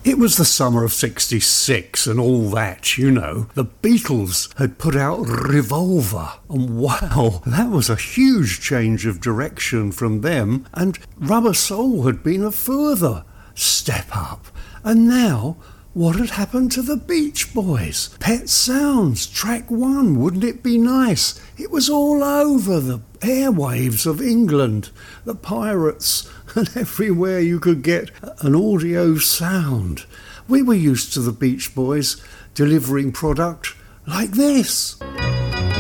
It was the summer of '66 and all that, you know. The Beatles had put out Revolver, and wow, that was a huge change of direction from them, and Rubber Soul had been a further step up. And now, what had happened to the Beach Boys? Pet Sounds, track 1, wouldn't it be nice? It was all over the airwaves of England, the Pirates, and everywhere you could get an audio sound. We were used to the Beach Boys delivering product like this.